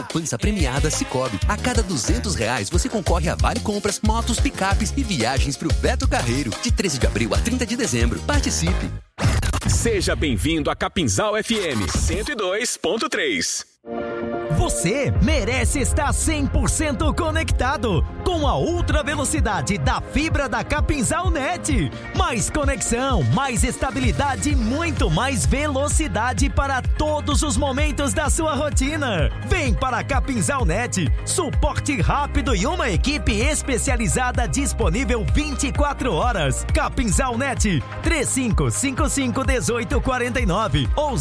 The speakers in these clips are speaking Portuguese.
poupança premiada Sicoob. A cada R$200 você concorre a vale compras, motos, picapes e viagens pro Beto Carreiro. De 13 de abril a 30 de dezembro. Participe! Seja bem-vindo a Capinzal FM 102.3. Você merece estar 100% conectado com a ultra velocidade da fibra da Capinzal Net. Mais conexão, mais estabilidade e muito mais velocidade para todos os momentos da sua rotina. Vem para a Capinzal Net, suporte rápido e uma equipe especializada disponível 24 horas. Capinzal Net, 3555-1849 ou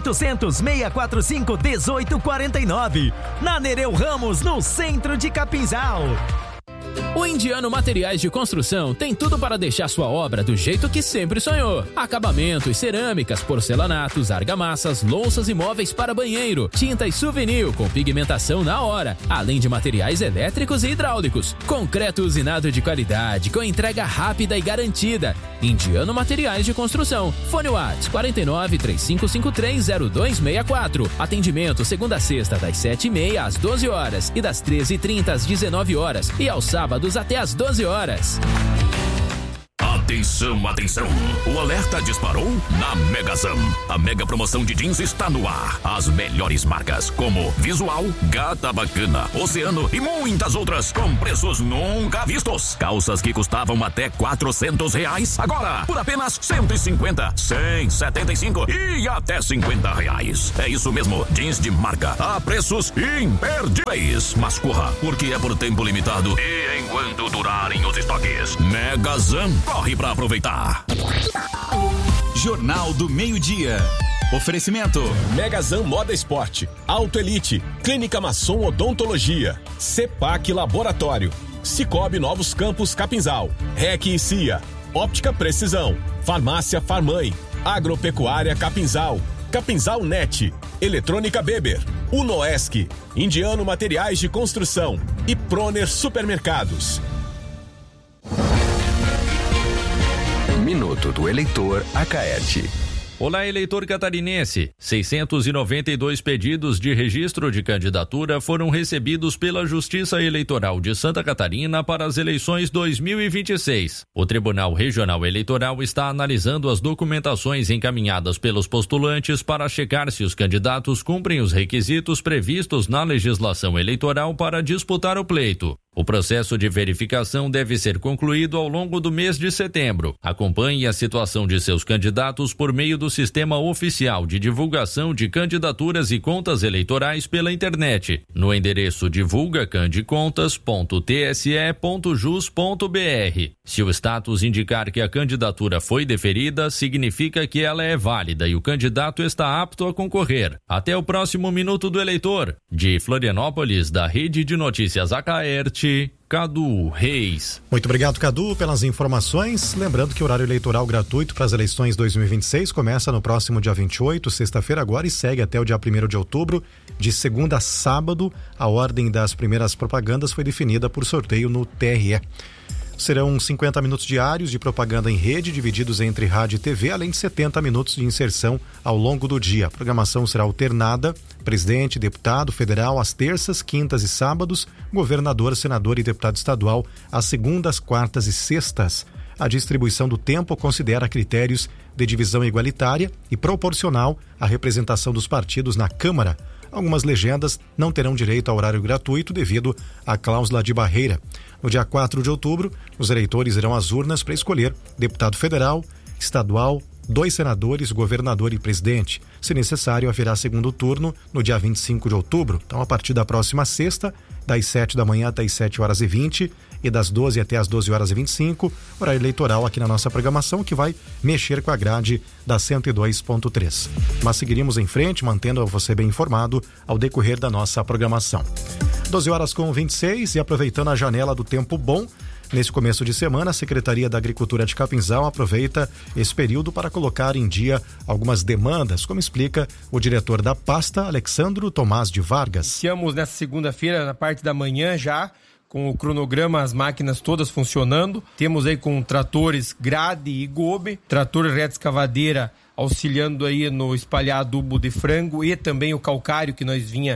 0800-645-1849. Na Nereu Ramos, no centro de Capinzal. O Indiano Materiais de Construção tem tudo para deixar sua obra do jeito que sempre sonhou. Acabamentos, cerâmicas, porcelanatos, argamassas, louças e móveis para banheiro, tinta e souvenir com pigmentação na hora, além de materiais elétricos e hidráulicos. Concreto usinado de qualidade, com entrega rápida e garantida. Indiano Materiais de Construção. Fone WhatsApp 49-3553-0264. Atendimento segunda a sexta das 7h30 às 12 horas e das 13h30 às 19 horas e aos sábados até às 12 horas. Atenção, atenção! O alerta disparou na Megazam. A mega promoção de jeans está no ar. As melhores marcas como Visual, Gata Bacana, Oceano e muitas outras com preços nunca vistos. Calças que custavam até R$400, agora por apenas 150, 175 e até R$50. É isso mesmo, jeans de marca a preços imperdíveis. Mas corra, porque é por tempo limitado e enquanto durarem os estoques. Megazam, corre pra aproveitar. Jornal do Meio-Dia. Oferecimento: Megazam Moda Esporte, Auto Elite, Clínica Masson Odontologia, Cepac Laboratório, Sicoob Novos Campos Capinzal, REC e CIA, Óptica Precisão, Farmácia Farmãe, Agropecuária Capinzal, Capinzal Net, Eletrônica Beber, Unoesc, Indiano Materiais de Construção e Proner Supermercados. Minuto do Eleitor Acaerte. Olá, eleitor catarinense. 692 pedidos de registro de candidatura foram recebidos pela Justiça Eleitoral de Santa Catarina para as eleições 2026. O Tribunal Regional Eleitoral está analisando as documentações encaminhadas pelos postulantes para checar se os candidatos cumprem os requisitos previstos na legislação eleitoral para disputar o pleito. O processo de verificação deve ser concluído ao longo do mês de setembro. Acompanhe a situação de seus candidatos por meio do Sistema Oficial de Divulgação de Candidaturas e Contas Eleitorais pela internet, no endereço divulgacandecontas.tse.jus.br. Se o status indicar que a candidatura foi deferida, significa que ela é válida e o candidato está apto a concorrer. Até o próximo Minuto do Eleitor. De Florianópolis, da Rede de Notícias Acaerte, Cadu Reis. Muito obrigado, Cadu, pelas informações. Lembrando que o horário eleitoral gratuito para as eleições 2026 começa no próximo dia 28, sexta-feira agora, e segue até o dia 1º de outubro, de segunda a sábado. A ordem das primeiras propagandas foi definida por sorteio no TRE. Serão 50 minutos diários de propaganda em rede, divididos entre rádio e TV, além de 70 minutos de inserção ao longo do dia. A programação será alternada: presidente, deputado federal às terças, quintas e sábados, governador, senador e deputado estadual às segundas, quartas e sextas. A distribuição do tempo considera critérios de divisão igualitária e proporcional à representação dos partidos na Câmara. Algumas legendas não terão direito a horário gratuito devido à cláusula de barreira. No dia 4 de outubro, os eleitores irão às urnas para escolher deputado federal, estadual, 2 senadores, governador e presidente. Se necessário, haverá segundo turno no dia 25 de outubro. Então, a partir da próxima sexta, das 7 da manhã até as 7h20 e das 12 até as 12h25, horário eleitoral aqui na nossa programação, que vai mexer com a grade da 102.3. Mas seguiremos em frente, mantendo você bem informado ao decorrer da nossa programação. 12h26, e aproveitando a janela do tempo bom, nesse começo de semana, a Secretaria da Agricultura de Capinzal aproveita esse período para colocar em dia algumas demandas, como explica o diretor da pasta, Alexandro Tomás de Vargas. Iniciamos nessa segunda-feira, na parte da manhã já, com o cronograma, as máquinas todas funcionando. Temos aí com tratores Grade e Gobe, trator reta escavadeira auxiliando aí no espalhar adubo de frango e também o calcário que nós vinha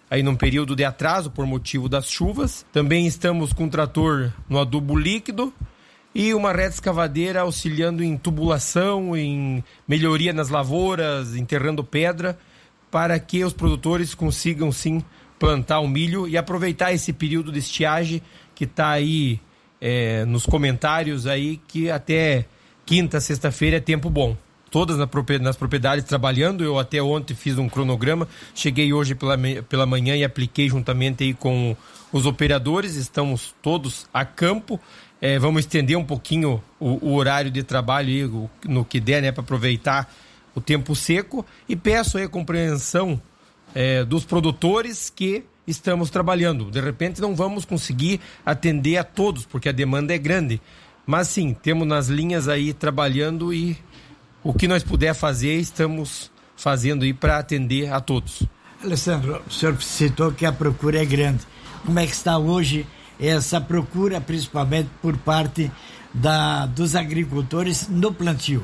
aí num período de atraso por motivo das chuvas. Também estamos com o trator no adubo líquido e uma reta escavadeira auxiliando em tubulação, em melhoria nas lavouras, enterrando pedra, para que os produtores consigam sim plantar o milho e aproveitar esse período de estiagem que está aí nos comentários aí, que até quinta, sexta-feira é tempo bom. Todas nas propriedades trabalhando. Eu até ontem fiz um cronograma, cheguei hoje pela manhã e apliquei juntamente aí com os operadores. Estamos todos a campo. Vamos estender um pouquinho o horário de trabalho aí, no que der, né, para aproveitar o tempo seco, e peço aí a compreensão dos produtores que estamos trabalhando. De repente não vamos conseguir atender a todos, porque a demanda é grande, mas sim, temos nas linhas aí trabalhando, e o que nós puder fazer, estamos fazendo aí para atender a todos. Alessandro, o senhor citou que a procura é grande. Como é que está hoje essa procura, principalmente por parte dos agricultores no plantio?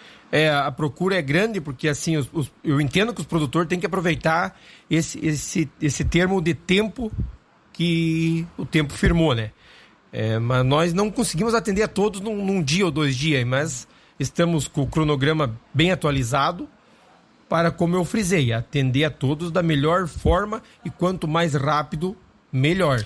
A procura é grande porque, assim, eu entendo que os produtores têm que aproveitar esse termo de tempo que o tempo firmou, né? Mas nós não conseguimos atender a todos num dia ou 2 dias, mas estamos com o cronograma bem atualizado para, como eu frisei, atender a todos da melhor forma, e quanto mais rápido, melhor.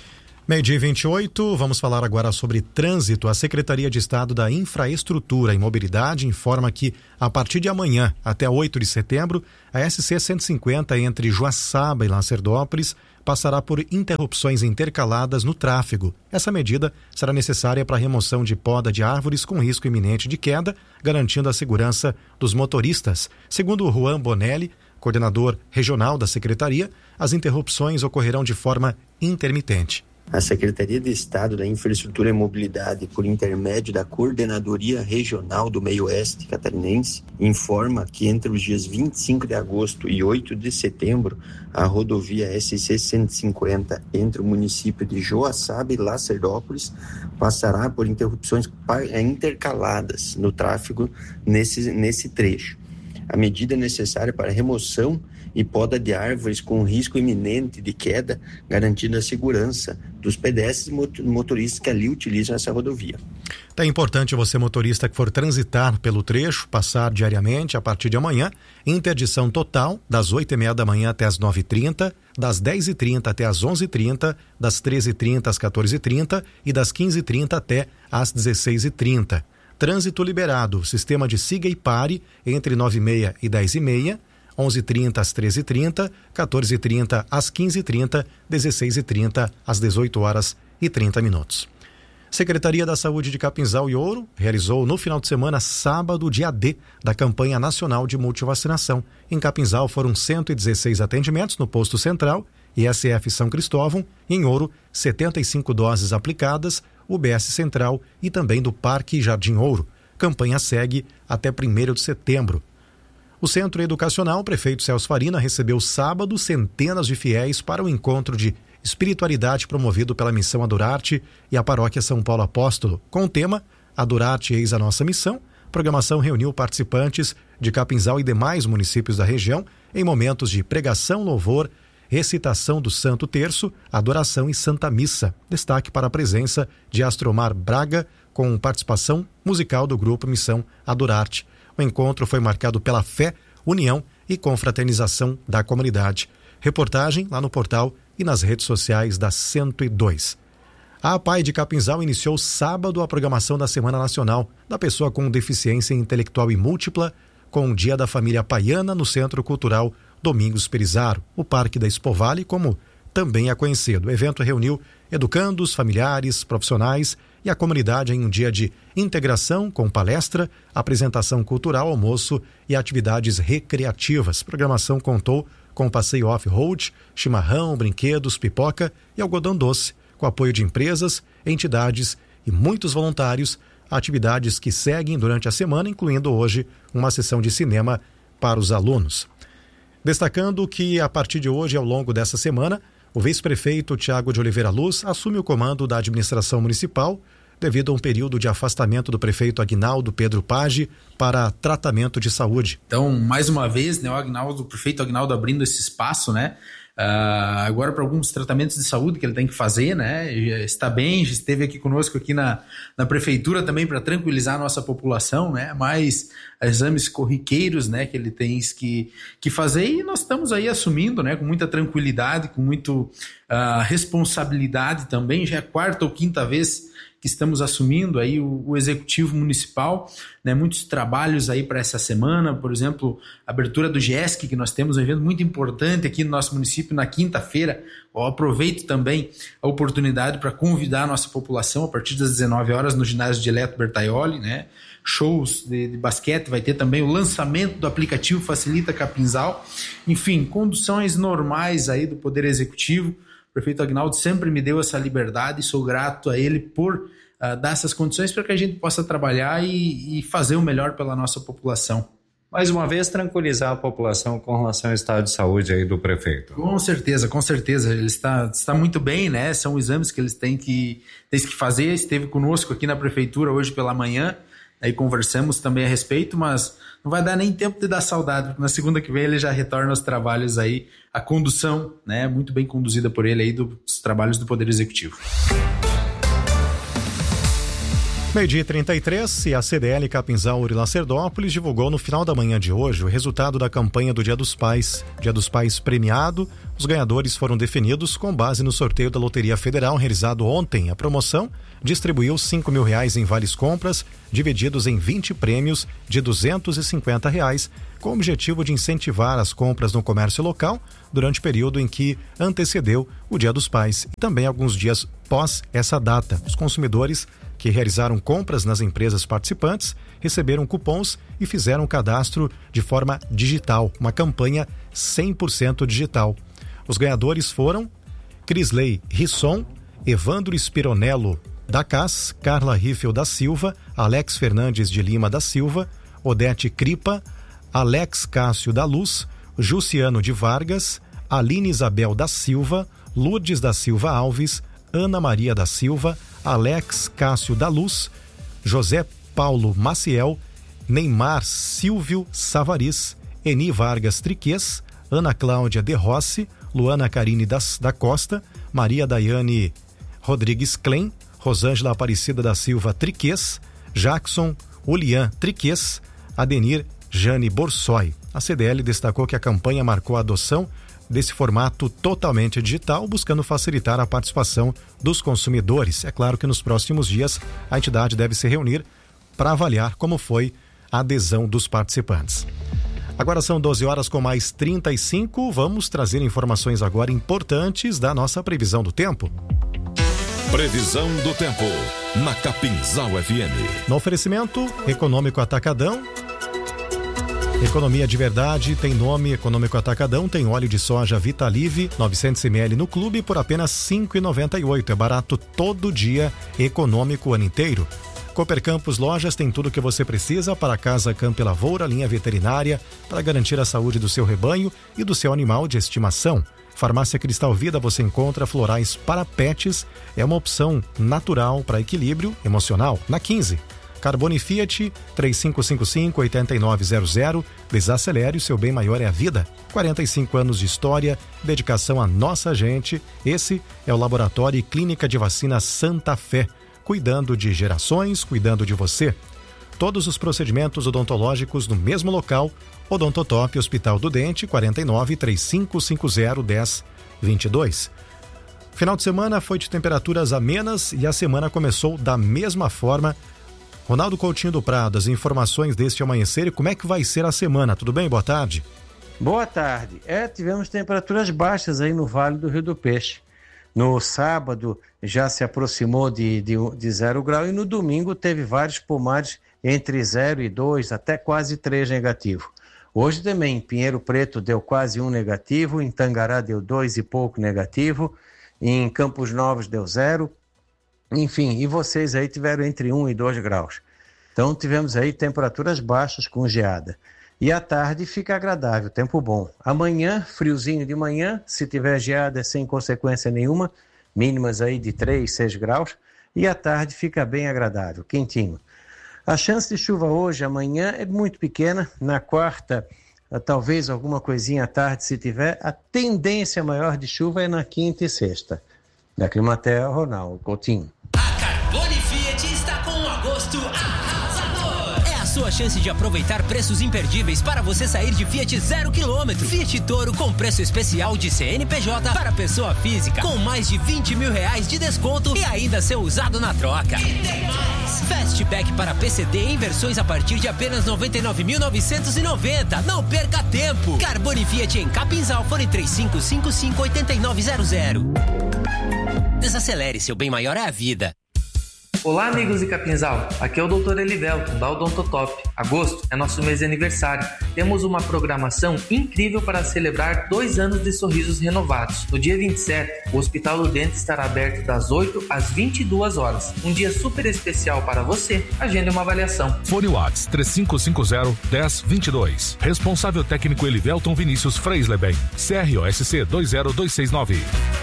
12h28, vamos falar agora sobre trânsito. A Secretaria de Estado da Infraestrutura e Mobilidade informa que, a partir de amanhã até 8 de setembro, a SC 150 entre Joaçaba e Lacerdópolis passará por interrupções intercaladas no tráfego. Essa medida será necessária para a remoção de poda de árvores com risco iminente de queda, garantindo a segurança dos motoristas. Segundo Juan Bonelli, coordenador regional da Secretaria, as interrupções ocorrerão de forma intermitente. A Secretaria de Estado da Infraestrutura e Mobilidade, por intermédio da Coordenadoria Regional do Meio Oeste Catarinense, informa que entre os dias 25 de agosto e 8 de setembro, a rodovia SC 150 entre o município de Joaçaba e Lacerdópolis passará por interrupções intercaladas no tráfego nesse trecho. A medida é necessária para a remoção e poda de árvores com risco iminente de queda, garantindo a segurança dos pedestres e motoristas que ali utilizam essa rodovia. É importante você, motorista que for transitar pelo trecho, passar diariamente a partir de amanhã, interdição total das 8h30 da manhã até as 9h30, das 10h30 até as 11h30, das 13h30 às 14h30 e das 15h30 até às 16h30. Trânsito liberado, sistema de siga e pare entre 9h30 e 10h30, 11h30 às 13h30, 14h30 às 15h30, 16h30 às 18h30. Secretaria da Saúde de Capinzal e Ouro realizou no final de semana, sábado, dia D, da campanha nacional de multivacinação. Em Capinzal foram 116 atendimentos no posto central, ISF São Cristóvão, e em Ouro, 75 doses aplicadas, UBS Central e também do Parque Jardim Ouro. Campanha segue até 1º de setembro. O Centro Educacional Prefeito Celso Farina recebeu sábado centenas de fiéis para o encontro de espiritualidade promovido pela Missão Adorarte e a Paróquia São Paulo Apóstolo. Com o tema Adorarte Eis a Nossa Missão, a programação reuniu participantes de Capinzal e demais municípios da região em momentos de pregação, louvor, recitação do Santo Terço, adoração e Santa Missa. Destaque para a presença de Astromar Braga, com participação musical do grupo Missão Adorarte. O encontro foi marcado pela fé, união e confraternização da comunidade. Reportagem lá no portal e nas redes sociais da 102. A APAI de Capinzal iniciou sábado a programação da Semana Nacional da Pessoa com Deficiência Intelectual e Múltipla, com o Dia da Família Apaiana no Centro Cultural Domingos Perizaro, o Parque da Expo Vale, como também é conhecido. O evento reuniu educandos, familiares, profissionais e a comunidade em um dia de integração com palestra, apresentação cultural, almoço e atividades recreativas. A programação contou com passeio off-road, chimarrão, brinquedos, pipoca e algodão doce, com apoio de empresas, entidades e muitos voluntários, atividades que seguem durante a semana, incluindo hoje uma sessão de cinema para os alunos. Destacando que a partir de hoje, ao longo dessa semana, o vice-prefeito Tiago de Oliveira Luz assume o comando da administração municipal devido a um período de afastamento do prefeito Aguinaldo Pedro Page para tratamento de saúde. Então, mais uma vez, né, o prefeito Aguinaldo abrindo esse espaço, né, agora para alguns tratamentos de saúde que ele tem que fazer, né? Está bem, esteve aqui conosco aqui na prefeitura também para tranquilizar a nossa população, né? Mais exames corriqueiros, né? Que ele tem que fazer, e nós estamos aí assumindo, né? Com muita tranquilidade, com muito responsabilidade também. Já é a 4ª ou 5ª vez que estamos assumindo aí o executivo municipal, né? Muitos trabalhos aí para essa semana, por exemplo, a abertura do GESC, que nós temos um evento muito importante aqui no nosso município na quinta-feira. Eu aproveito também a oportunidade para convidar a nossa população a partir das 19 horas no ginásio de Dileto Bertaioli, né? Shows de basquete, vai ter também o lançamento do aplicativo Facilita Capinzal, enfim, conduções normais aí do Poder Executivo. O prefeito Aguinaldo sempre me deu essa liberdade e sou grato a ele por dar essas condições para que a gente possa trabalhar e fazer o melhor pela nossa população. Mais uma vez, tranquilizar a população com relação ao estado de saúde aí do prefeito. Com certeza. Ele está muito bem, né? São exames que eles têm que fazer. Esteve conosco aqui na prefeitura hoje pela manhã, aí conversamos também a respeito, mas não vai dar nem tempo de dar saudade, porque na segunda que vem ele já retorna aos trabalhos aí, a condução, né, muito bem conduzida por ele aí dos trabalhos do Poder Executivo. 12h33, e a CDL Capinzal Uri Lacerdópolis divulgou no final da manhã de hoje o resultado da campanha do Dia dos Pais. Dia dos Pais premiado, os ganhadores foram definidos com base no sorteio da Loteria Federal realizado ontem. A promoção distribuiu R$5 mil em vales compras, divididos em 20 prêmios de R$250, com o objetivo de incentivar as compras no comércio local durante o período em que antecedeu o Dia dos Pais e também alguns dias pós essa data. Os consumidores que realizaram compras nas empresas participantes receberam cupons e fizeram cadastro de forma digital, uma campanha 100% digital. Os ganhadores foram Crisley Risson, Evandro Spironello da Cas, Carla Riffel da Silva, Alex Fernandes de Lima da Silva, Odete Cripa, Alex Cássio da Luz, Juciano de Vargas, Aline Isabel da Silva, Lourdes da Silva Alves, Ana Maria da Silva, Alex Cássio da Luz, José Paulo Maciel, Neymar Silvio Savariz, Eni Vargas Triquês, Ana Cláudia de Rossi, Luana Carine da Costa, Maria Daiane Rodrigues Klein, Rosângela Aparecida da Silva Triquês, Jackson Ulian Triquês, Adenir Jane Borsoi. A CDL destacou que a campanha marcou a adoção desse formato totalmente digital, buscando facilitar a participação dos consumidores. É claro que nos próximos dias a entidade deve se reunir para avaliar como foi a adesão dos participantes. Agora são 12 horas com mais 35. Vamos trazer informações agora importantes da nossa previsão do tempo. Previsão do tempo na Capinzal FM. No oferecimento Econômico Atacadão. Economia de verdade tem nome. Econômico Atacadão tem óleo de soja Vitalive 900 ml no clube por apenas R$ 5,98. É barato todo dia, econômico o ano inteiro. Cooper Campos Lojas tem tudo o que você precisa para casa, campo e lavoura, linha veterinária, para garantir a saúde do seu rebanho e do seu animal de estimação. Farmácia Cristal Vida, você encontra florais para pets, é uma opção natural para equilíbrio emocional. Na 15, Carbone Fiat 3555-8900, desacelere, o seu bem maior é a vida. 45 anos de história, dedicação à nossa gente. Esse é o Laboratório e Clínica de Vacina Santa Fé, cuidando de gerações, cuidando de você. Todos os procedimentos odontológicos no mesmo local. Odontotop, Hospital do Dente, 49-3550-1022. Final de semana foi de temperaturas amenas e a semana começou da mesma forma. Ronaldo Coutinho do Prado, as informações deste amanhecer e como é que vai ser a semana. Tudo bem? Boa tarde. Boa tarde. Tivemos temperaturas baixas aí no Vale do Rio do Peixe. No sábado já se aproximou de 0 grau e no domingo teve vários pomares entre 0 e 2, até quase 3 negativo. Hoje também Pinheiro Preto deu quase 1 negativo, em Tangará deu 2 e pouco negativo, em Campos Novos deu 0, enfim, e vocês aí tiveram entre 1 e 2 graus. Então tivemos aí temperaturas baixas com geada. E à tarde fica agradável, tempo bom. Amanhã, friozinho de manhã, se tiver geada é sem consequência nenhuma, mínimas aí de 3, 6 graus, e à tarde fica bem agradável, quentinho. A chance de chuva hoje, amanhã, é muito pequena. Na quarta, talvez alguma coisinha à tarde se tiver. A tendência maior de chuva é na quinta e sexta. Da Climatea, Ronaldo Coutinho. Carbone Fiat está com um agosto arrasador. É a sua chance de aproveitar preços imperdíveis para você sair de Fiat 0 km. Fiat Toro com preço especial de CNPJ para pessoa física, com mais de R$20 mil de desconto e ainda ser usado na troca. E tem mais! Fastback para PCD em versões a partir de apenas R$ 99.990. Não perca tempo! Carbone Fiat em Capinzal, fone 3555-8900. Desacelere, seu bem maior é a vida. Olá, amigos de Capinzal, aqui é o Dr. Elivelton, da Odontotop. Agosto é nosso mês de aniversário. Temos uma programação incrível para celebrar 2 anos de sorrisos renovados. No dia 27, o Hospital do Dente estará aberto das 8 às 22 horas. Um dia super especial para você. Agende uma avaliação. Fone Whats 3550-1022. Responsável técnico Elivelton Vinícius Freisleben. CROSC 20269.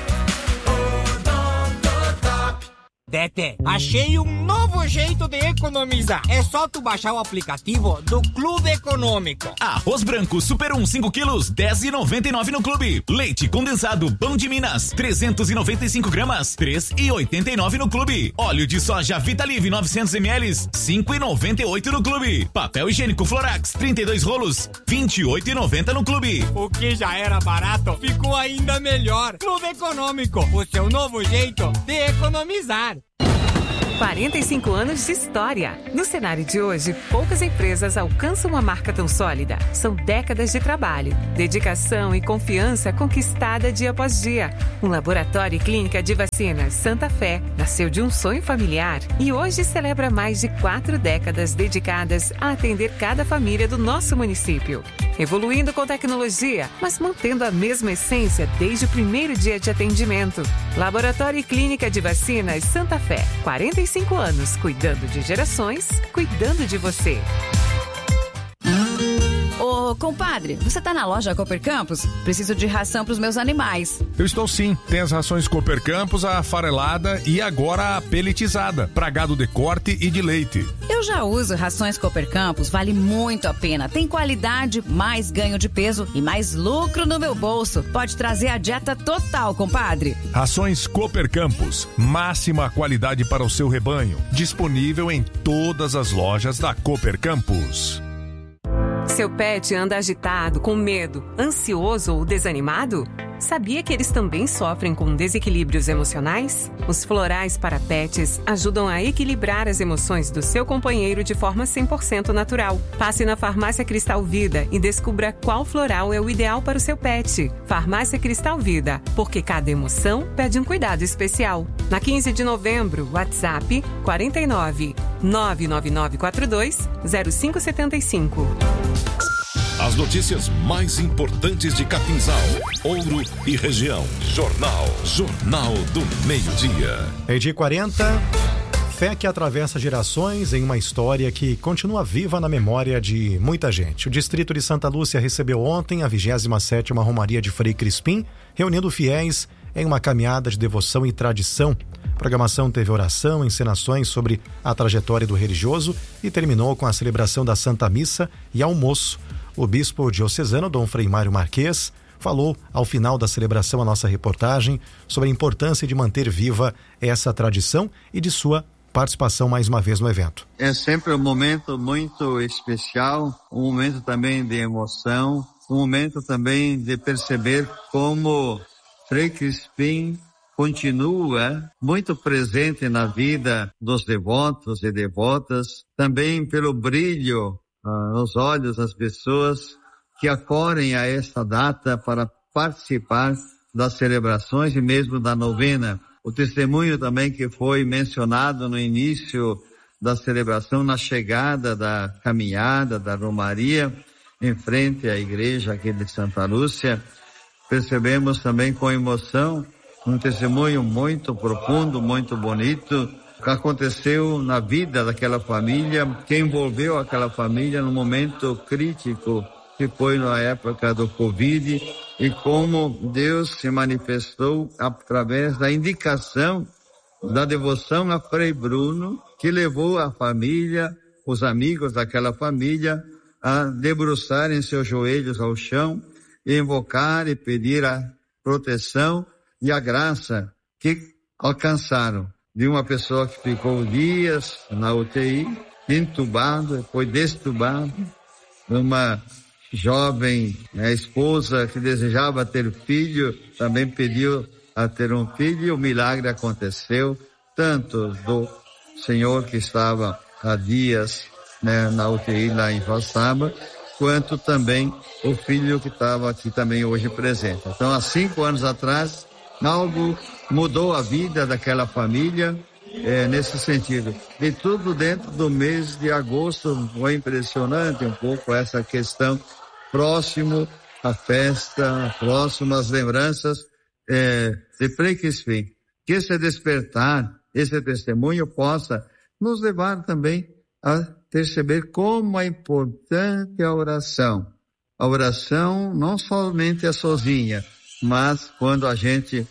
Tete, achei um novo jeito de economizar. É só tu baixar o aplicativo do Clube Econômico. Arroz branco Super 1 5 quilos, R$10,99 no Clube. Leite condensado Pão de Minas, 395 gramas, R$3,89 no Clube. Óleo de soja Vitalive 900 ml, R$5,98 no Clube. Papel higiênico Florax, 32 rolos, R$28,90 no Clube. O que já era barato, ficou ainda melhor. Clube Econômico, o seu novo jeito de economizar. 45 anos de história. No cenário de hoje, poucas empresas alcançam uma marca tão sólida. São décadas de trabalho, dedicação e confiança conquistada dia após dia. Um laboratório e clínica de vacinas Santa Fé nasceu de um sonho familiar e hoje celebra mais de 4 décadas dedicadas a atender cada família do nosso município. Evoluindo com tecnologia, mas mantendo a mesma essência desde o primeiro dia de atendimento. Laboratório e Clínica de Vacinas Santa Fé. 45 anos, cuidando de gerações, cuidando de você. Ô, compadre, você tá na loja Cooper Campos? Preciso de ração pros meus animais. Eu estou sim. Tem as rações Cooper Campos, a farelada e agora a pelletizada, pra gado de corte e de leite. Eu já uso rações Cooper Campos, vale muito a pena. Tem qualidade, mais ganho de peso e mais lucro no meu bolso. Pode trazer a dieta total, compadre. Rações Cooper Campos, máxima qualidade para o seu rebanho. Disponível em todas as lojas da Cooper Campos. Seu pet anda agitado, com medo, ansioso ou desanimado? Sabia que eles também sofrem com desequilíbrios emocionais? Os florais para pets ajudam a equilibrar as emoções do seu companheiro de forma 100% natural. Passe na Farmácia Cristal Vida e descubra qual floral é o ideal para o seu pet. Farmácia Cristal Vida, porque cada emoção pede um cuidado especial. Na 15 de novembro, WhatsApp 49 99942 0575. As notícias mais importantes de Capinzal, Ouro e região. Jornal do Meio-Dia. Meio-dia 40, fé que atravessa gerações em uma história que continua viva na memória de muita gente. O distrito de Santa Lúcia recebeu ontem a 27ª Romaria de Frei Crispim, reunindo fiéis em uma caminhada de devoção e tradição. A programação teve oração, encenações sobre a trajetória do religioso e terminou com a celebração da Santa Missa e almoço. O bispo diocesano, Dom Frei Mário Marques, falou ao final da celebração a nossa reportagem sobre a importância de manter viva essa tradição e de sua participação mais uma vez no evento. É sempre um momento muito especial, um momento também de emoção, um momento também de perceber como Frei Crispim continua muito presente na vida dos devotos e devotas, também pelo brilho nos olhos das pessoas que acorrem a esta data para participar das celebrações e mesmo da novena. O testemunho também que foi mencionado no início da celebração, na chegada da caminhada, da Romaria, em frente à igreja aqui de Santa Lúcia, percebemos também com emoção um testemunho muito profundo, muito bonito, que aconteceu na vida daquela família, que envolveu aquela família num momento crítico, que foi na época do Covid, e como Deus se manifestou através da indicação da devoção a Frei Bruno, que levou a família, os amigos daquela família, a debruçarem seus joelhos ao chão, e invocar e pedir a proteção e a graça que alcançaram de uma pessoa que ficou dias na UTI, entubado, foi destubado, uma jovem esposa que desejava ter filho, também pediu a ter um filho, e o milagre aconteceu, tanto do senhor que estava há dias na UTI lá em Joaçaba, quanto também o filho que estava aqui também hoje presente. Então, há 5 anos atrás, algo mudou a vida daquela família, nesse sentido. E tudo dentro do mês de agosto. Foi impressionante um pouco essa questão, próximo à festa, próximo às lembranças de Frei Crispim. Que esse despertar, esse testemunho possa nos levar também a perceber como é importante a oração. A oração não somente é sozinha, mas quando a gente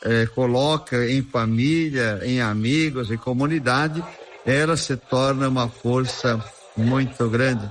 coloca em família, em amigos, em comunidade, ela se torna uma força muito grande.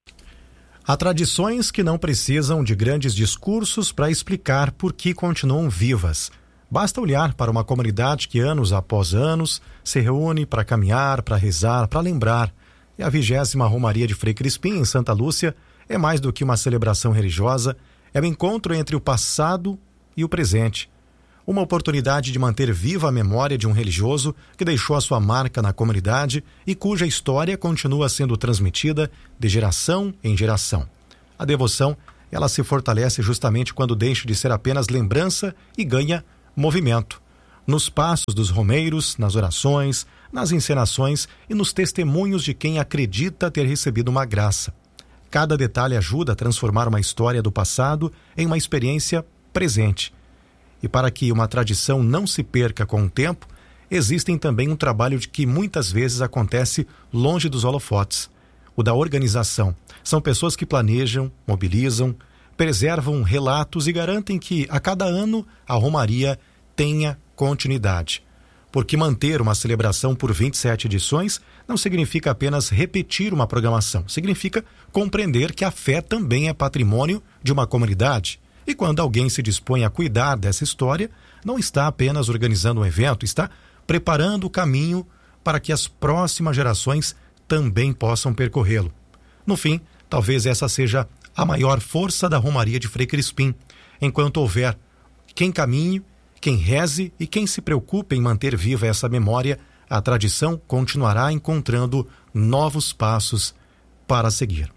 Há tradições que não precisam de grandes discursos para explicar por que continuam vivas. Basta olhar para uma comunidade que anos após anos se reúne para caminhar, para rezar, para lembrar. E a 20ª Romaria de Frei Crispim, em Santa Lúcia, é mais do que uma celebração religiosa, é o encontro entre o passado e o presente. Uma oportunidade de manter viva a memória de um religioso que deixou a sua marca na comunidade e cuja história continua sendo transmitida de geração em geração. A devoção, ela se fortalece justamente quando deixa de ser apenas lembrança e ganha movimento. Nos passos dos romeiros, nas orações, nas encenações e nos testemunhos de quem acredita ter recebido uma graça. Cada detalhe ajuda a transformar uma história do passado em uma experiência presente. E para que uma tradição não se perca com o tempo, existem também um trabalho que muitas vezes acontece longe dos holofotes, o da organização. São pessoas que planejam, mobilizam, preservam relatos e garantem que a cada ano a Romaria tenha continuidade. Porque manter uma celebração por 27 edições não significa apenas repetir uma programação, significa compreender que a fé também é patrimônio de uma comunidade. E quando alguém se dispõe a cuidar dessa história, não está apenas organizando um evento, está preparando o caminho para que as próximas gerações também possam percorrê-lo. No fim, talvez essa seja a maior força da Romaria de Frei Crispim. Enquanto houver quem caminhe, quem reze e quem se preocupe em manter viva essa memória, a tradição continuará encontrando novos passos para seguir.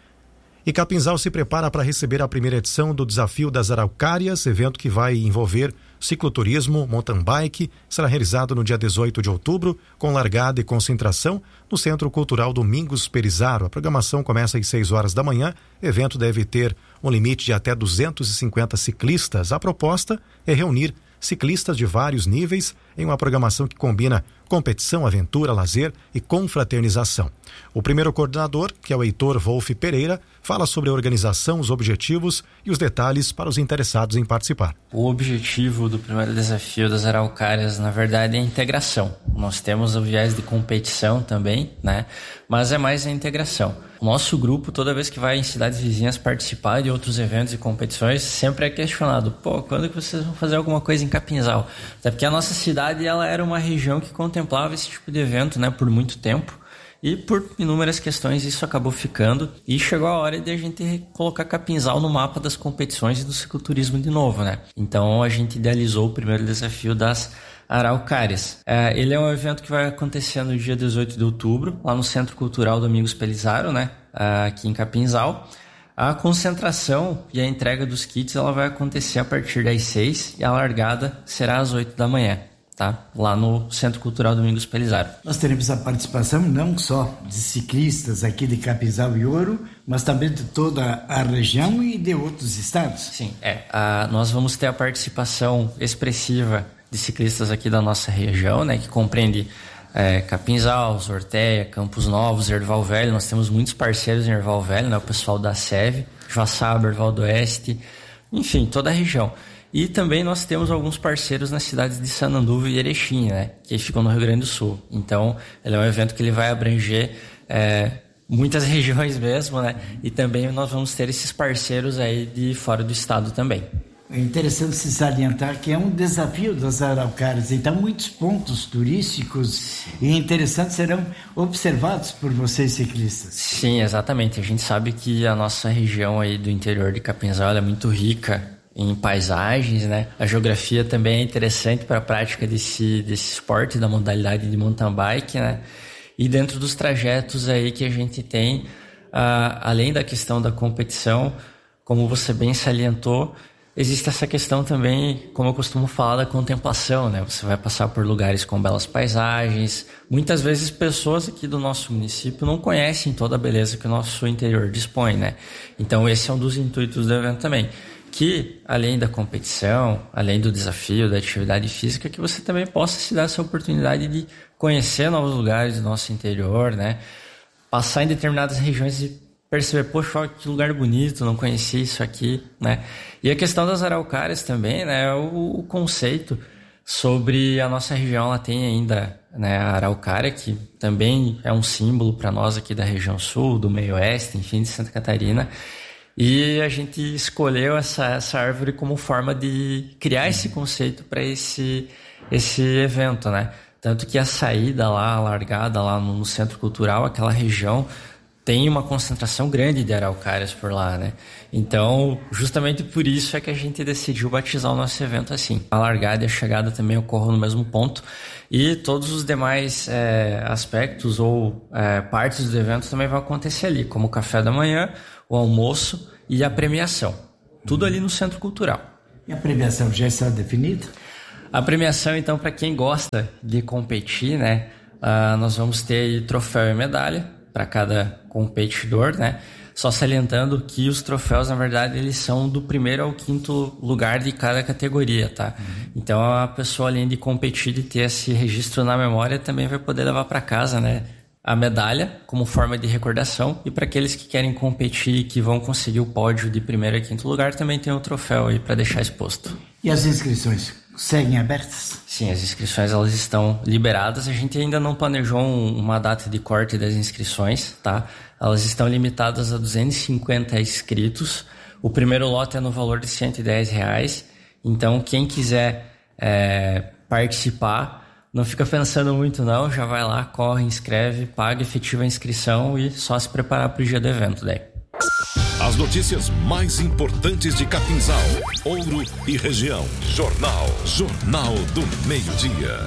E Capinzal se prepara para receber a primeira edição do Desafio das Araucárias, evento que vai envolver cicloturismo, mountain bike, será realizado no dia 18 de outubro, com largada e concentração no Centro Cultural Domingos Perizaro. A programação começa às 6 horas da manhã, o evento deve ter um limite de até 250 ciclistas. A proposta é reunir ciclistas de vários níveis em uma programação que combina competição, aventura, lazer e confraternização. O primeiro coordenador, que é o Heitor Wolf Pereira, fala sobre a organização, os objetivos e os detalhes para os interessados em participar. O objetivo do primeiro desafio das Araucárias, na verdade, é a integração. Nós temos o viés de competição também, né? Mas é mais a integração. O nosso grupo, toda vez que vai em cidades vizinhas participar de outros eventos e competições, sempre é questionado, quando que vocês vão fazer alguma coisa em Capinzal? Até porque a nossa cidade, ela era uma região que contemplava esse tipo de evento, né, por muito tempo, e por inúmeras questões isso acabou ficando, e chegou a hora de a gente colocar Capinzal no mapa das competições e do cicloturismo de novo, né? Então a gente idealizou o primeiro desafio das Araucárias. Ele é um evento que vai acontecer no dia 18 de outubro, lá no Centro Cultural Domingos Perizaro, né? Aqui em Capinzal. A concentração e a entrega dos kits ela vai acontecer a partir das 6 e a largada será às 8 da manhã. Tá? Lá no Centro Cultural Domingos Perizaro. Nós teremos a participação não só de ciclistas aqui de Capinzal e Ouro, mas também de toda a região e de outros estados. Sim, nós vamos ter a participação expressiva de ciclistas aqui da nossa região, né, que compreende Capinzal, Orteia, Campos Novos, Erval Velho. Nós temos muitos parceiros em Erval Velho, né, o pessoal da SEV, Joaçaba, Erval do Oeste, enfim, toda a região. E também nós temos alguns parceiros nas cidades de Sananduva e Erechim, né, que ficam no Rio Grande do Sul. Então, ele é um evento que ele vai abranger muitas regiões mesmo, né? E também nós vamos ter esses parceiros aí de fora do estado também. É interessante se salientar que é um desafio das araucárias, então muitos pontos turísticos e interessantes serão observados por vocês ciclistas. Sim, exatamente. A gente sabe que a nossa região aí do interior de Capinzal é muito rica em paisagens, né? A geografia também é interessante para a prática desse esporte, da modalidade de mountain bike, né? E dentro dos trajetos aí que a gente tem, além da questão da competição, como você bem salientou, existe essa questão também, como eu costumo falar, da contemplação, né? Você vai passar por lugares com belas paisagens. Muitas vezes pessoas aqui do nosso município não conhecem toda a beleza que o nosso interior dispõe, né? Então esse é um dos intuitos do evento também. Que, além da competição, além do desafio, da atividade física, que você também possa se dar essa oportunidade de conhecer novos lugares do nosso interior, né? Passar em determinadas regiões e perceber, poxa, que lugar bonito, não conhecia isso aqui, né? E a questão das araucárias também, né? O conceito sobre a nossa região, ela tem ainda, né, a araucária, que também é um símbolo para nós aqui da região sul, do meio oeste, enfim, de Santa Catarina. E a gente escolheu essa árvore como forma de criar esse conceito para esse evento, né? Tanto que a saída lá, a largada lá no Centro Cultural, aquela região, tem uma concentração grande de araucárias por lá, né? Então, justamente por isso é que a gente decidiu batizar o nosso evento assim. A largada e a chegada também ocorrem no mesmo ponto e todos os demais aspectos ou partes do evento também vão acontecer ali, como o café da manhã, o almoço e a premiação. Tudo ali no Centro Cultural. E a premiação já está definida? A premiação, então, para quem gosta de competir, né? Nós vamos ter aí troféu e medalha para cada competidor, né? Só salientando que os troféus, na verdade, eles são do 1º ao 5º lugar de cada categoria, tá? Então, a pessoa, além de competir e ter esse registro na memória, também vai poder levar para casa, né? A medalha como forma de recordação, e para aqueles que querem competir e que vão conseguir o pódio de 1º a 5º lugar, também tem o troféu aí para deixar exposto. E as inscrições seguem abertas? Sim, as inscrições elas estão liberadas. A gente ainda não planejou uma data de corte das inscrições, tá? Elas estão limitadas a 250 inscritos. O primeiro lote é no valor de R$110. Então, quem quiser participar, não fica pensando muito não, já vai lá, corre, inscreve, paga, efetiva a inscrição e só se preparar para o dia do evento daí. As notícias mais importantes de Capinzal, Ouro e região. Jornal do Meio-Dia.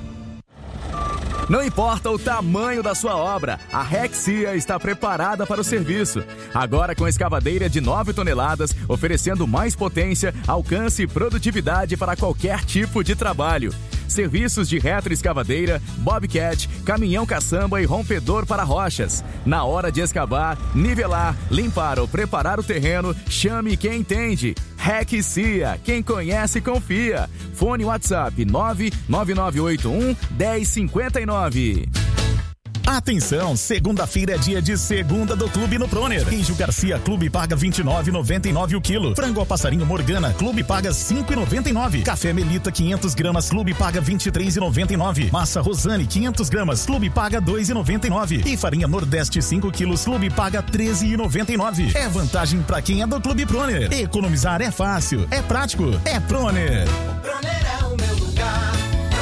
Não importa o tamanho da sua obra, a Rexia está preparada para o serviço. Agora com escavadeira de 9 toneladas, oferecendo mais potência, alcance e produtividade para qualquer tipo de trabalho. Serviços de retroescavadeira, bobcat, caminhão caçamba e rompedor para rochas. Na hora de escavar, nivelar, limpar ou preparar o terreno, chame quem entende. Rexia, quem conhece confia. Fone WhatsApp 99981-1059. Atenção, segunda-feira é dia de segunda do Clube no Proner. Queijo Garcia, Clube paga R$ 29,99 o quilo. Frango ao passarinho Morgana, Clube paga R$ 5,99. Café Melita, 500 gramas, Clube paga R$ 23,99. Massa Rosane, 500 gramas, Clube paga R$ 2,99. E farinha Nordeste, 5 quilos, Clube paga R$ 13,99. É vantagem pra quem é do Clube Proner. Economizar é fácil, é prático, é Proner. O Proner é o meu lugar.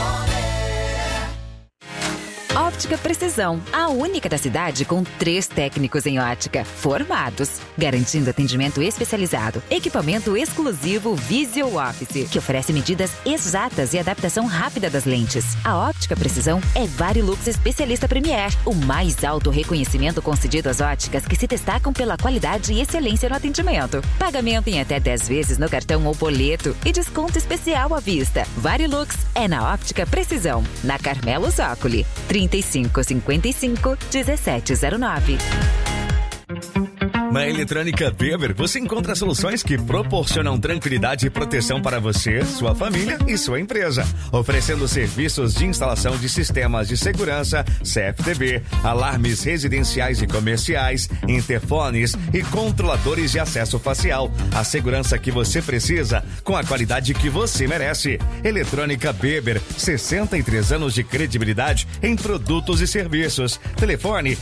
Óptica Precisão, a única da cidade com 3 técnicos em ótica, formados, garantindo atendimento especializado, equipamento exclusivo Visual Office, que oferece medidas exatas e adaptação rápida das lentes. A Óptica Precisão é Varilux especialista Premier, o mais alto reconhecimento concedido às óticas que se destacam pela qualidade e excelência no atendimento. Pagamento em até 10 vezes no cartão ou boleto e desconto especial à vista. Varilux é na Óptica Precisão, na Carmelo Zócoli, 3555-1709. Na Eletrônica Weber, você encontra soluções que proporcionam tranquilidade e proteção para você, sua família e sua empresa. Oferecendo serviços de instalação de sistemas de segurança, CFTV, alarmes residenciais e comerciais, interfones e controladores de acesso facial. A segurança que você precisa, com a qualidade que você merece. Eletrônica Weber, 63 anos de credibilidade em produtos e serviços. Telefone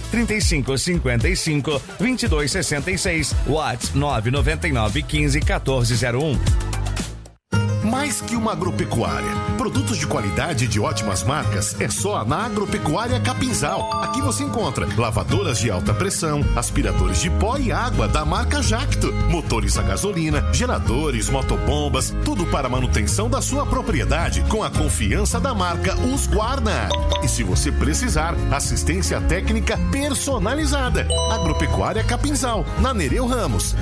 3555-2266. WhatsApp 99915-1401. Mais que uma agropecuária. Produtos de qualidade e de ótimas marcas é só na Agropecuária Capinzal. Aqui você encontra lavadoras de alta pressão, aspiradores de pó e água da marca Jacto, motores a gasolina, geradores, motobombas, tudo para a manutenção da sua propriedade com a confiança da marca Husqvarna. E se você precisar, assistência técnica personalizada. Agropecuária Capinzal, na Nereu Ramos,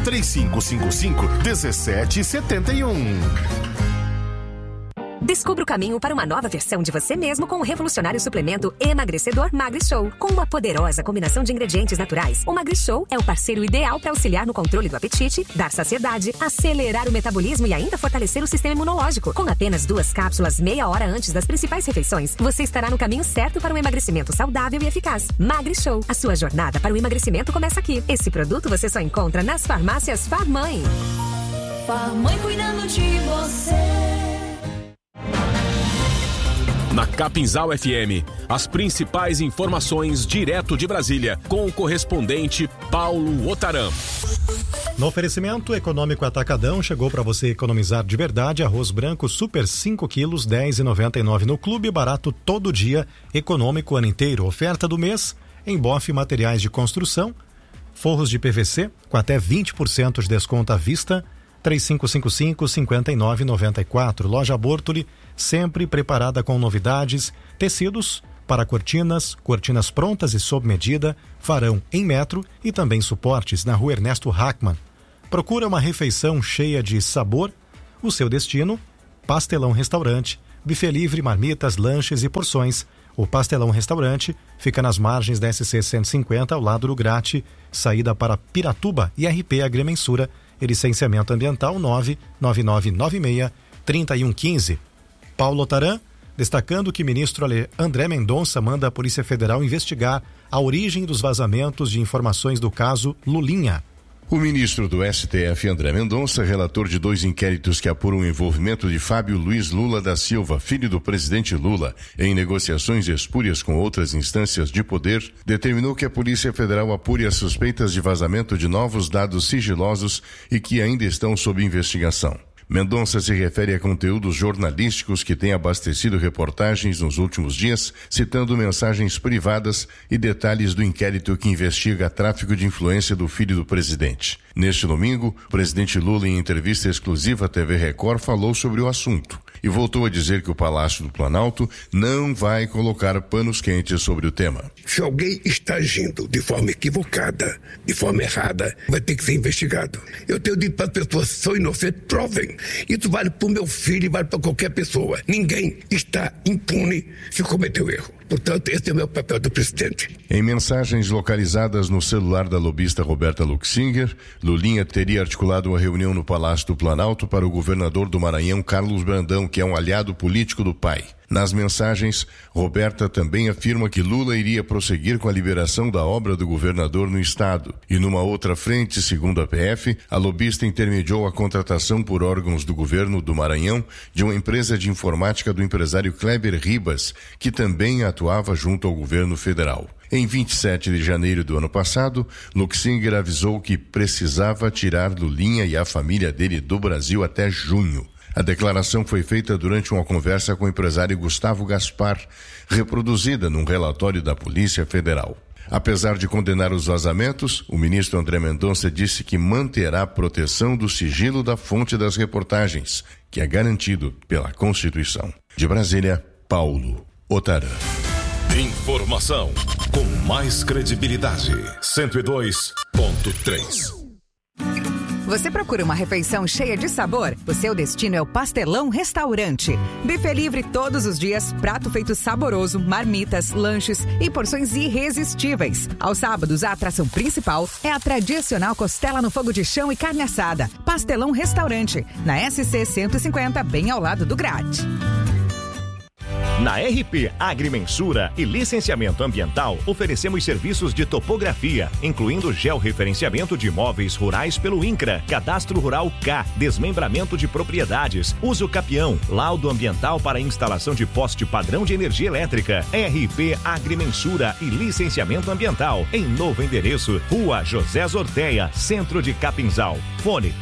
3555-1771. Descubra o caminho para uma nova versão de você mesmo com o revolucionário suplemento emagrecedor MagriShow. Com uma poderosa combinação de ingredientes naturais, o MagriShow é o parceiro ideal para auxiliar no controle do apetite, dar saciedade, acelerar o metabolismo e ainda fortalecer o sistema imunológico. Com apenas 2 cápsulas meia hora antes das principais refeições, você estará no caminho certo para um emagrecimento saudável e eficaz. MagriShow, a sua jornada para o emagrecimento começa aqui. Esse produto você só encontra nas farmácias Farmãe. Farmãe cuidando de você. Na Capinzal FM, as principais informações direto de Brasília, com o correspondente Paulo Otaram. No oferecimento Econômico Atacadão, chegou para você economizar de verdade. Arroz branco super 5 quilos, R$10,99 no Clube, barato todo dia, econômico o ano inteiro. Oferta do mês, em Boff Materiais de Construção, forros de PVC, com até 20% de desconto à vista, 3555-5994. Loja Bortoli, sempre preparada com novidades, tecidos para cortinas prontas e sob medida, varão em metro e também suportes na Rua Ernesto Hackmann. Procura uma refeição cheia de sabor? O seu destino? Pastelão Restaurante, buffet livre, marmitas, lanches e porções. O Pastelão Restaurante fica nas margens da SC 150, ao lado do Grate, saída para Piratuba e RP Agremensura e licenciamento ambiental 99996-3115. Paulo Otaram, destacando que o ministro André Mendonça manda a Polícia Federal investigar a origem dos vazamentos de informações do caso Lulinha. O ministro do STF, André Mendonça, relator de 2 inquéritos que apuram o envolvimento de Fábio Luiz Lula da Silva, filho do presidente Lula, em negociações espúrias com outras instâncias de poder, determinou que a Polícia Federal apure as suspeitas de vazamento de novos dados sigilosos e que ainda estão sob investigação. Mendonça se refere a conteúdos jornalísticos que têm abastecido reportagens nos últimos dias, citando mensagens privadas e detalhes do inquérito que investiga tráfico de influência do filho do presidente. Neste domingo, o presidente Lula, em entrevista exclusiva à TV Record, falou sobre o assunto e voltou a dizer que o Palácio do Planalto não vai colocar panos quentes sobre o tema. Se alguém está agindo de forma equivocada, de forma errada, vai ter que ser investigado. Eu tenho dito para as pessoas, sou inocente, provem. Isso vale para o meu filho e vale para qualquer pessoa. Ninguém está impune se cometeu erro. Portanto, esse é o meu papel do presidente. Em mensagens localizadas no celular da lobista Roberta Luxinger, Lulinha teria articulado uma reunião no Palácio do Planalto para o governador do Maranhão, Carlos Brandão, que é um aliado político do pai. Nas mensagens, Roberta também afirma que Lula iria prosseguir com a liberação da obra do governador no estado. E numa outra frente, segundo a PF, a lobista intermediou a contratação por órgãos do governo do Maranhão de uma empresa de informática do empresário Kleber Ribas, que também atuava junto ao governo federal. Em 27 de janeiro do ano passado, Luxinger avisou que precisava tirar Lulinha e a família dele do Brasil até junho. A declaração foi feita durante uma conversa com o empresário Gustavo Gaspar, reproduzida num relatório da Polícia Federal. Apesar de condenar os vazamentos, o ministro André Mendonça disse que manterá a proteção do sigilo da fonte das reportagens, que é garantido pela Constituição. De Brasília, Paulo Otaram. Informação com mais credibilidade. 102.3. Você procura uma refeição cheia de sabor? O seu destino é o Pastelão Restaurante. Buffet livre todos os dias, prato feito saboroso, marmitas, lanches e porções irresistíveis. Aos sábados, a atração principal é a tradicional costela no fogo de chão e carne assada. Pastelão Restaurante, na SC 150, bem ao lado do Grade. Na RP Agrimensura e Licenciamento Ambiental, oferecemos serviços de topografia, incluindo georreferenciamento de imóveis rurais pelo INCRA, Cadastro Rural K, desmembramento de propriedades, uso capião, laudo ambiental para instalação de poste padrão de energia elétrica. RP Agrimensura e Licenciamento Ambiental, em novo endereço, Rua José Zorteia, Centro de Capinzal. Fone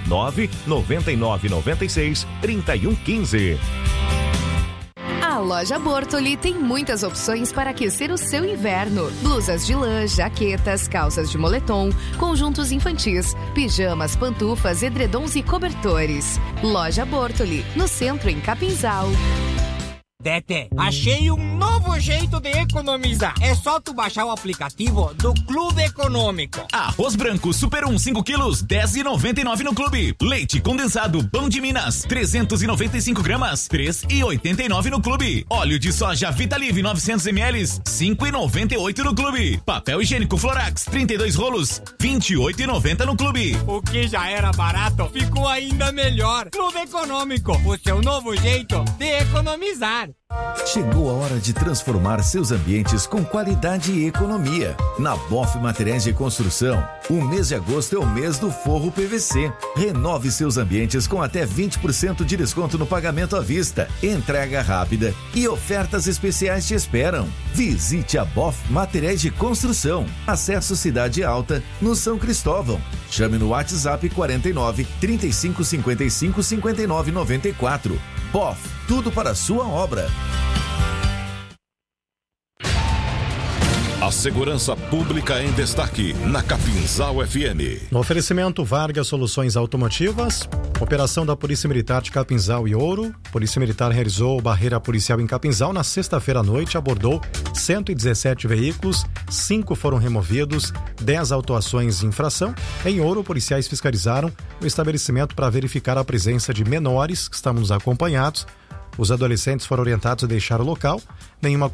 99996-3115. A loja Bortoli tem muitas opções para aquecer o seu inverno. Blusas de lã, jaquetas, calças de moletom, conjuntos infantis, pijamas, pantufas, edredons e cobertores. Loja Bortoli, no centro em Capinzal. Tete, achei um novo jeito de economizar. É só tu baixar o aplicativo do Clube Econômico. Arroz branco Super 1 5 quilos, 10,99 no Clube. Leite condensado Pão de Minas, 395 gramas, 3,89 no Clube. Óleo de soja Vitalive 900 ml, 5,98 no Clube. Papel higiênico Florax, 32 rolos, 28,90 no Clube. O que já era barato, ficou ainda melhor. Clube Econômico, o seu novo jeito de economizar. Chegou a hora de transformar seus ambientes com qualidade e economia. Na Boff Materiais de Construção, o mês de agosto é o mês do forro PVC. Renove seus ambientes com até 20% de desconto no pagamento à vista, entrega rápida e ofertas especiais te esperam. Visite a Boff Materiais de Construção. Acesso Cidade Alta, no São Cristóvão. Chame no WhatsApp 49 35 55 59 94. Boff, tudo para a sua obra. A segurança pública em destaque na Capinzal FM. No oferecimento Vargas Soluções Automotivas, operação da Polícia Militar de Capinzal e Ouro. Polícia Militar realizou barreira policial em Capinzal na sexta-feira à noite, abordou 117 veículos, 5 foram removidos, 10 autuações de infração. Em Ouro, policiais fiscalizaram o estabelecimento para verificar a presença de menores que estavam acompanhados. Os adolescentes foram orientados a deixar o local. Nenhuma